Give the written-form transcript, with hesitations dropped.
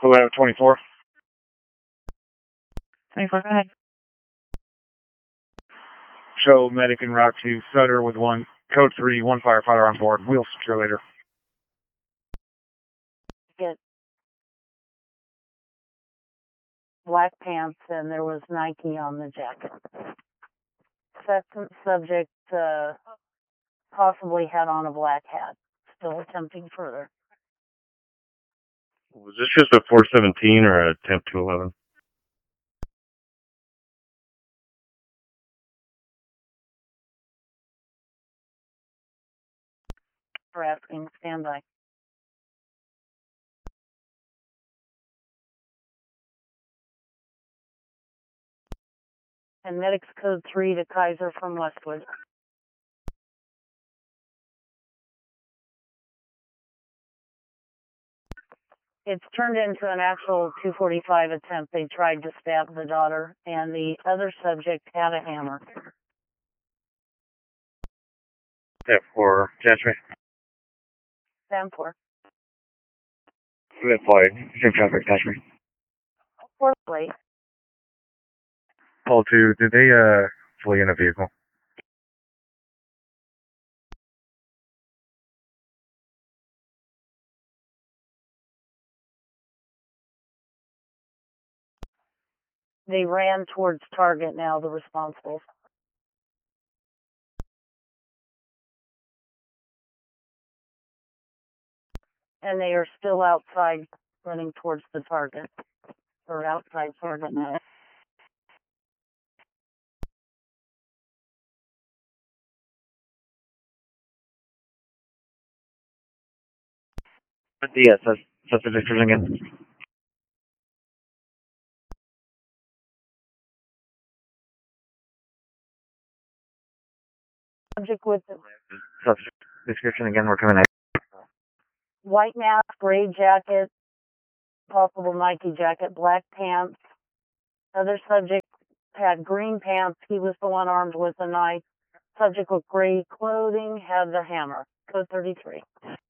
Hello, 24. 24, go ahead. Show medic en route to Sutter with code 3, one firefighter on board. Wheel secure later. Get black pants and there was Nike on the jacket. Second subject possibly had on a black hat. Still attempting further. Was this just a 417 or a attempt 211? For asking, stand by. And medics code 3 to Kaiser from Westwood. It's turned into an actual 245 attempt. They tried to stab the daughter, and the other subject had a hammer. Step 4, catch me. Stand for. We applied. Same traffic, catch me. Fourth plate. Paul 2, did they flee in a vehicle? They ran towards target now, the responsibles. And they are still outside running towards the target. Or outside target now. Yes, that's the description again. Subject with the Description again, we're coming out. white mask, gray jacket, possible Nike jacket, black pants. Other subject had green pants. He was the one armed with a knife. Subject with gray clothing had the hammer. Code 33.